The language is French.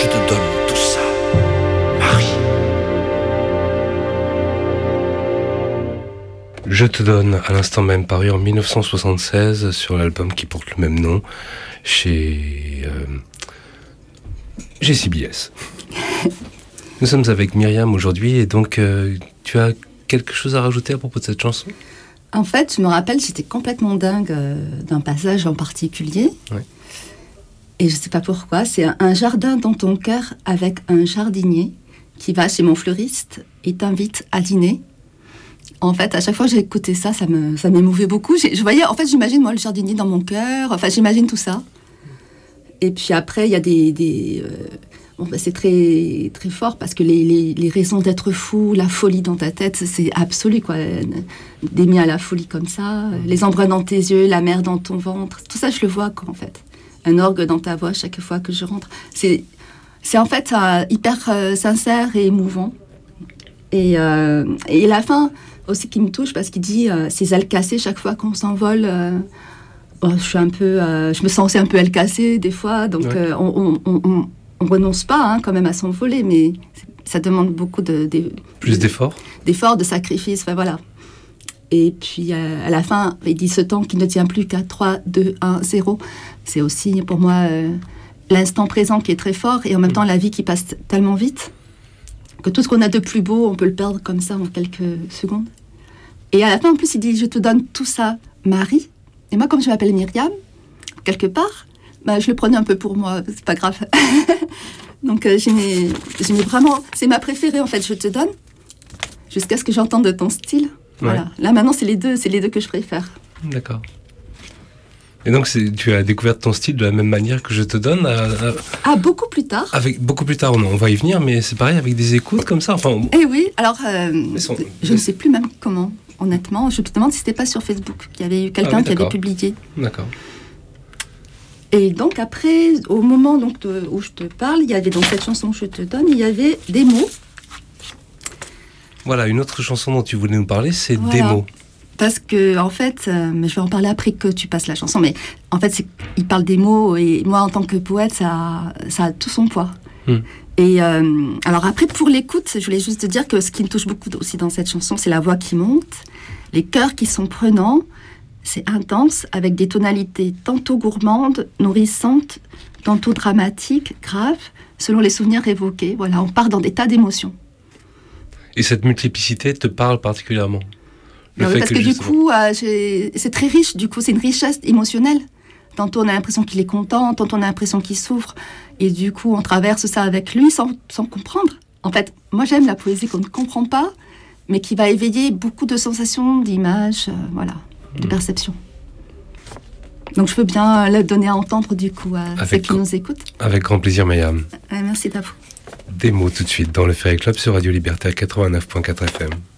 Je te donne tout ça, Marie. Je te donne, à l'instant même, paru en 1976 sur l'album qui porte le même nom chez CBS. Nous sommes avec Myriam aujourd'hui et donc tu as quelque chose à rajouter à propos de cette chanson ? En fait, je me rappelle, j'étais complètement dingue d'un passage en particulier. Ouais. Et je ne sais pas pourquoi, c'est un jardin dans ton cœur avec un jardinier qui va chez mon fleuriste et t'invite à dîner. En fait, à chaque fois que j'ai écouté ça, ça m'émouvait beaucoup. Je voyais, en fait, j'imagine moi le jardinier dans mon cœur. Enfin, j'imagine tout ça. Et puis après, il y a c'est très, très fort parce que les raisons d'être fou, la folie dans ta tête, c'est absolu, quoi. D'aimer à la folie comme ça, les embruns dans tes yeux, la mer dans ton ventre, tout ça, je le vois, quoi, en fait. Un orgue dans ta voix chaque fois que je rentre. C'est en fait hyper sincère et émouvant. Et la fin aussi qui me touche parce qu'il dit ces ailes cassées chaque fois qu'on s'envole. Je me sens aussi un peu aile cassée des fois, donc ouais. On renonce pas quand même à s'envoler, mais ça demande beaucoup plus d'efforts. D'efforts, de sacrifices, enfin voilà. Et puis à la fin, il dit ce temps qui ne tient plus qu'à 3, 2, 1, 0. C'est aussi pour moi l'instant présent qui est très fort et en même temps la vie qui passe tellement vite que tout ce qu'on a de plus beau, on peut le perdre comme ça en quelques secondes. Et à la fin, en plus, il dit « Je te donne tout ça, Marie ». Et moi, comme je m'appelle Myriam, quelque part, je le prenais un peu pour moi, c'est pas grave. Donc j'aimais vraiment, c'est ma préférée en fait, je te donne, jusqu'à ce que j'entende ton style. Voilà. Ouais. Là maintenant, c'est les deux que je préfère. D'accord. Et donc tu as découvert ton style de la même manière que je te donne beaucoup plus tard. Beaucoup plus tard, on va y venir, mais c'est pareil avec des écoutes comme ça. Enfin. Eh oui, alors je ne sais plus même comment. Honnêtement, je me demande si c'était pas sur Facebook qu'il y avait eu quelqu'un qui avait publié. D'accord. Et donc après, au moment où je te parle, il y avait dans cette chanson que je te donne, il y avait des mots. Voilà, une autre chanson dont tu voulais nous parler, c'est des mots. Parce que en fait, je vais en parler après que tu passes la chanson, mais en fait, il parle des mots et moi, en tant que poète, ça a tout son poids. Et alors après, pour l'écoute, je voulais juste te dire que ce qui me touche beaucoup aussi dans cette chanson, c'est la voix qui monte, les chœurs qui sont prenants, c'est intense, avec des tonalités tantôt gourmandes, nourrissantes, tantôt dramatiques, graves, selon les souvenirs évoqués. Voilà, on part dans des tas d'émotions. Et cette multiplicité te parle particulièrement ? Parce que du coup, c'est très riche, du coup, c'est une richesse émotionnelle. Tantôt on a l'impression qu'il est content, tantôt on a l'impression qu'il souffre. Et du coup, on traverse ça avec lui sans comprendre. En fait, moi j'aime la poésie qu'on ne comprend pas, mais qui va éveiller beaucoup de sensations, d'images, de perceptions. Donc je veux bien le donner à entendre du coup à ceux qui nous écoutent. Avec grand plaisir, Myriam. Merci à vous. Des mots tout de suite dans le Ferry Club sur Radio Liberté à 89.4 FM.